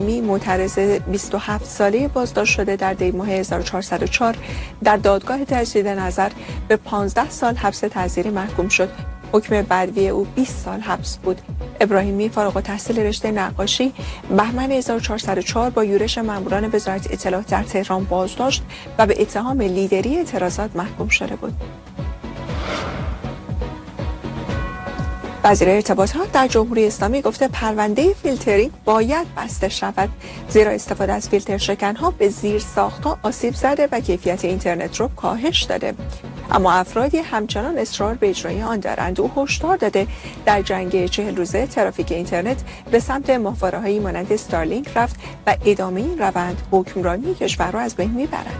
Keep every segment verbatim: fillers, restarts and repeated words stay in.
ابراهیمی معترض بیست و هفت ساله بازداشت شده در دی ماه هزار و چهارصد و چهار در دادگاه تجدید نظر به پانزده سال حبس تعزیری محکوم شد. حکم بعدی او بیست سال حبس بود. ابراهیمی فارغ التحصیل رشته نقاشی بهمن هزار و چهارصد و چهار با یورش ماموران وزارت اطلاعات در تهران بازداشت و به اتهام لیدری اعتراضات محکوم شده بود. وزیر ارتباطات در جمهوری اسلامی گفته پرونده فیلترینگ باید بسته شود، زیرا استفاده از فیلتر شکن‌ها به زیر ساخت‌ها آسیب زده و کیفیت اینترنت رو کاهش داده. اما افرادی همچنان اصرار به اجرای آن دارند. او هشدار داده در جنگ چهل روزه ترافیک اینترنت به سمت ماهواره‌هایی مانند استارلینک رفت و ادامه این روند حکمرانی کشور را از بین میبرد.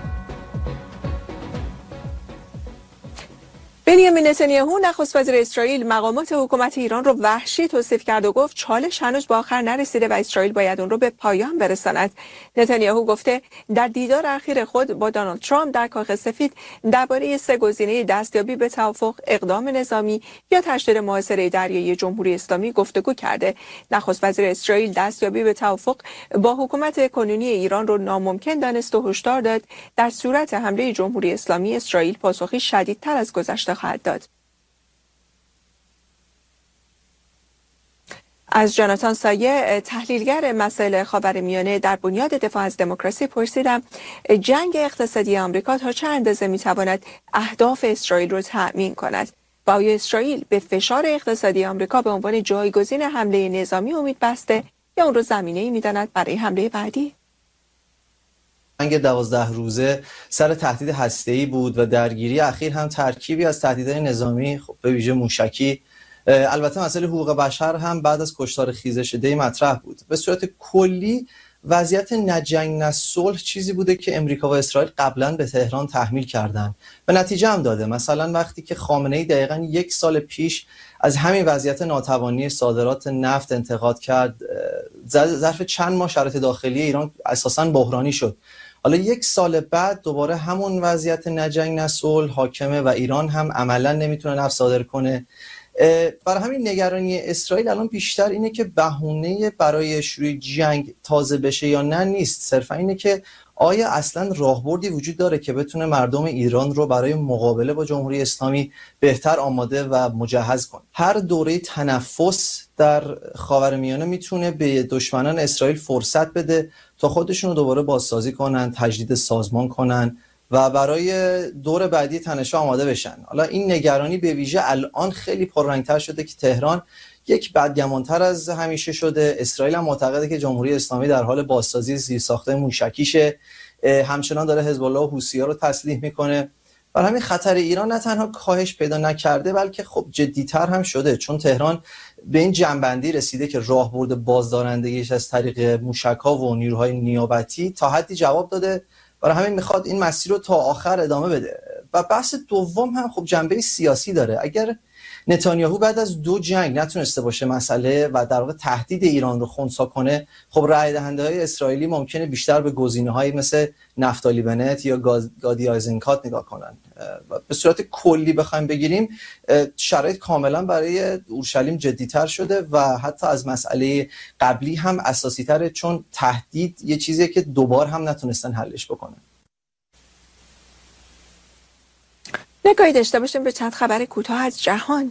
بنیامین نتانیاهو نخست وزیر اسرائیل مقامات حکومت ایران رو وحشی توصیف کرد و گفت چالش هنوز به آخر نرسیده و اسرائیل باید اون رو به پایان برساند. نتانیاهو گفته در دیدار اخیر خود با دونالد ترامپ در کاخ سفید درباره سه گزینه دستیابی به توافق، اقدام نظامی یا تشدید محاصره دریایی جمهوری اسلامی گفتگو کرده. نخست وزیر اسرائیل دستیابی به توافق با حکومت کنونی ایران رو ناممکن دانست و هشدار داد در صورت حمله جمهوری اسلامی اسرائیل پاسخی شدیدتر از گذشته خواهد داد. از جاناتان سایه تحلیلگر مسائل خاورمیانه در بنیاد دفاع از دموکراسی پرسیدم جنگ اقتصادی آمریکا تا چه اندازه میتواند اهداف اسرائیل را تأمین کند و آیا اسرائیل به فشار اقتصادی آمریکا به عنوان جایگزین حمله نظامی امید بسته یا اون رو زمینه‌ای می‌داند برای حمله بعدی؟ جنگ دوازده روزه سر تهدید هسته‌ای بود و درگیری اخیر هم ترکیبی از تهدیدهای نظامی، خب به ویژه موشکی. البته مسئله حقوق بشر هم بعد از کشتار خیزش دی مطرح بود. به صورت کلی وضعیت نجنگ نه صلح چیزی بوده که امریکا و اسرائیل قبلا به تهران تحمیل کردن و نتیجه هم داده. مثلا وقتی که خامنه‌ای دقیقاً یک سال پیش از همین وضعیت ناتوانی صادرات نفت انتقاد کرد، ظرف چند ماه شرایط داخلی ایران اساساً بحرانی شد. حالا یک سال بعد دوباره همون وضعیت نجنگ نه صلح حاکمه و ایران هم عملاً نمیتونه نفت صادر کنه. برای همین نگرانی اسرائیل الان بیشتر اینه که بهونه برای شروع جنگ تازه بشه یا نه نیست، صرفا اینه که آیا اصلا راهبردی وجود داره که بتونه مردم ایران رو برای مقابله با جمهوری اسلامی بهتر آماده و مجهز کنه. هر دوره تنفس در خاورمیانه میتونه به دشمنان اسرائیل فرصت بده تا خودشون رو دوباره بازسازی کنن، تجدید سازمان کنن و برای دور بعدی تنش‌ها آماده بشن. حالا این نگرانی به ویژه الان خیلی پررنگ‌تر شده که تهران یک بدگمان‌تر از همیشه شده. اسرائیل هم معتقده که جمهوری اسلامی در حال بازسازی زیرساخت‌های موشکیشه، همچنان داره حزب الله و حوثی‌ها رو تسلیح میکنه. برای همین خطر ایران نه تنها کاهش پیدا نکرده بلکه خب جدی‌تر هم شده، چون تهران به این جنبندی رسیده که راهبرد بازدارندگیش از طریق موشک‌ها و نیروهای نیابتی تا حدی جواب داده. برای همین میخواد این مسیر رو تا آخر ادامه بده. و بحث دوم هم خب جنبه سیاسی داره. اگر نتانیاهو بعد از دو جنگ نتونسته باشه مسئله و در واقع تهدید ایران رو خنثی کنه، خب رای دهنده های اسرائیلی ممکنه بیشتر به گزینه‌هایی مثل نفتالی بنت یا گادی آیزنکات نگاه کنن. و به صورت کلی بخوایم بگیریم شرایط کاملا برای اورشلیم جدی‌تر شده و حتی از مسئله قبلی هم اساسی‌تره، چون تهدید یه چیزیه که دوبار هم نتونستن حلش بکنن. نگاهی داشته باشیم به چند خبر کوتاه از جهان.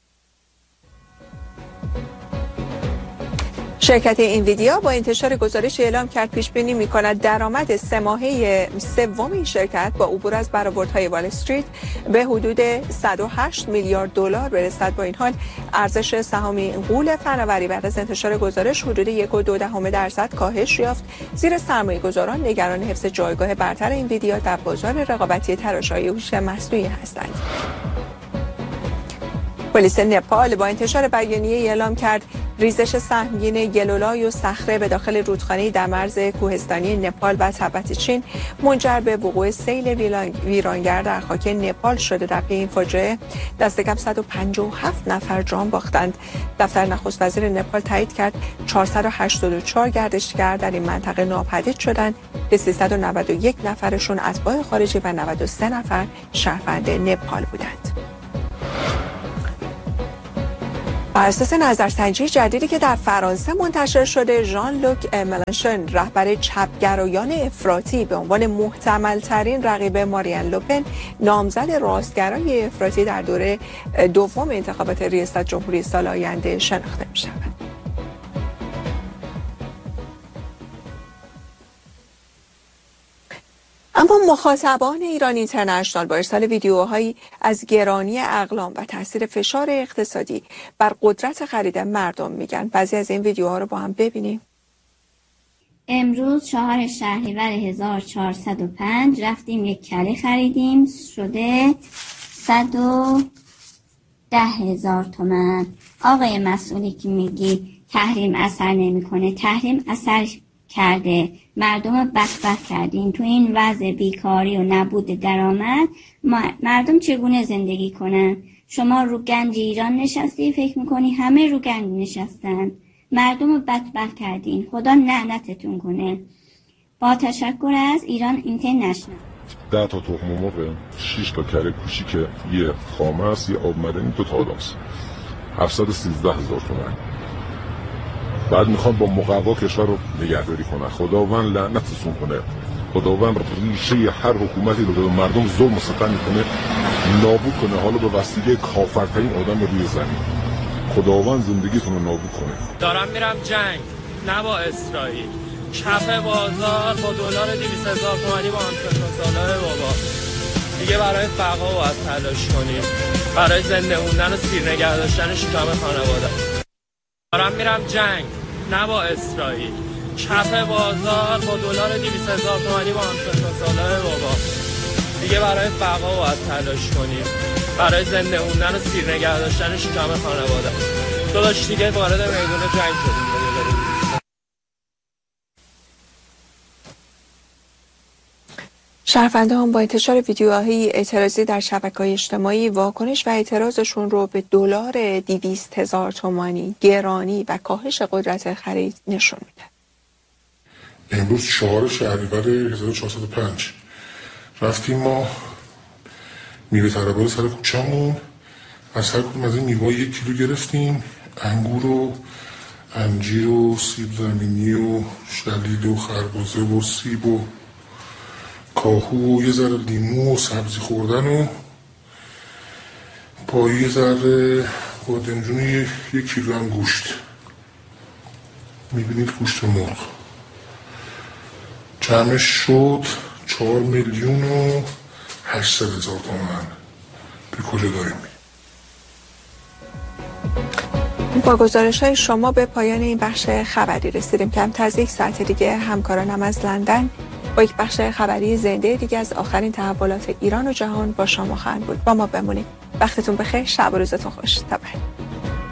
شرکت انویدیا با انتشار گزارش اعلام کرد پیش بینی می‌کند درآمد سه ماهه سوم این شرکت با عبور از برآوردهای وال استریت به حدود صد و هشت میلیارد دلار برسد. با این حال ارزش سهام غول فناوری بعد از انتشار گزارش حدود یک و دو دهم درصد کاهش یافت، زیرا سرمایه‌گذاران نگران حفظ جایگاه برتر انویدیا در بازار رقابتی تراشه‌های هوش مصنوعی هستند. پلیس نپال با انتشار بیانیه اعلام کرد ریزش سهمگین گلولای و صخره به داخل رودخانه در مرز کوهستانی نپال و تبت چین منجر به وقوع سیل ویرانگر در خاک نپال شده. در پی این فاجعه دست کم صد و پنجاه و هفت نفر جان باختند. دفتر نخست وزیر نپال تایید کرد چهارصد و هشتاد و چهار گردشگر در این منطقه ناپدید شدند که سیصد و نود و یک نفرشون اتباع خارجی و نود و سه نفر شهروند نپال بودند. بر اساس نظرسنجی جدیدی که در فرانسه منتشر شده، ژان لوک ملانشون رهبر چپگرایان افراطی به عنوان محتمل ترین رقیب مارین لوپن نامزد راستگرای افراطی در دوره دوم انتخابات ریاست جمهوری سال آینده شناخته می شود. اما مخاطبان ایران اینترنشنال با ارسال ویدیوهایی از گرانی اقلام و تاثیر فشار اقتصادی بر قدرت خرید مردم میگن. بعضی از این ویدیوها رو با هم ببینیم. امروز چهار شهریور هزار و چهارصد و پنج رفتیم یک کله خریدیم، شده صد و ده هزار تومن. آقای مسئولی که میگی تحریم اثر نمیکنه، تحریم اثر کرده، مردم بدبخت کردین. تو این وضع بیکاری و نبود درآمد مردم چگونه زندگی کنن؟ شما رو گنج ایران نشستی، فکر میکنی همه رو گنج نشستن. مردم بدبخت کردین، خدا لعنتتون کنه. با تشکر از ایران اینترنشنال. ده تا تخم مرغ، شش تا کره کوچی که یه خامه است، یه آب معدنی، دو تا آدامس، هفتصد و سیزده هزار تومان. بعد میخوان با مقوا کشور رو نگهداری کنن. خداوند لعنتتون کنه. خداوند ریشه هر حکومتی رو به مردم ظلم و ستم میکنه نابود کنه، حالا به وسیله کافرترین آدم روی زمین. خداوند زندگیتون رو نابود کنه. دارم میرم جنگ، نه با اسرائیل. کف بازار با دلار دویست هزار تومانی با همسن سالای بابا. دیگه برای بقا باید تلاش کنیم، برای زنده موندن و سیر نگه داشتن شکم خانواده. دارم میرم جنگ، نه با اسرائیل. کف بازار با دلار دویست هزار تومانی با همسن سالای بابا. دیگه برای بقا باید تلاش کنیم، برای زنده موندن و سیر نگه داشتن شکم خانواده. داداش دیگه وارد میدون جنگ شدیم. شهروندان با انتشار ویدیوهای اعتراضی در شبکه‌های اجتماعی واکنش و اعتراضشون رو به دلار دویست هزار تومانی، گرانی و کاهش قدرت خرید نشون میده. امروز چهار شهریور هزار و چهارصد و پنج رفتیم ما میوه طلب‌ها سر کوچه‌مون، از هر کدوم از این میوه‌ها یک کیلو گرفتیم. انگور و انجیر و سیب زمینی و شلیل و خربزه و سیب و کاهو و یه ذره لیمو و سبزی خوردن و با یه ذره بادمجون یک کیلو هم گوشت. میبینید گوشت مرغ جمعش شد چهار میلیون و هشتصد هزار تومان. به کجا داریم؟ با گزارش های شما به پایان این بخش خبری رسیدیم. کمتر از یک ساعت دیگه همکارانم از لندن با یک بخش خبری زنده دیگه از آخرین تحولات ایران و جهان با شما خواهند بود. با ما بمونید. وقتتون بخیر، شب و روزتون خوش. تا بعد.